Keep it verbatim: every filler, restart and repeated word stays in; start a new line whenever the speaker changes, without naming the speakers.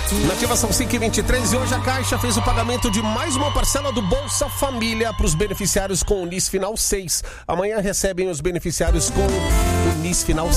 Nativa são cinco e vinte e três e hoje a Caixa fez o pagamento de mais uma parcela do Bolsa Família para os beneficiários com o N I S Final seis. Amanhã recebem os beneficiários com o N I S Final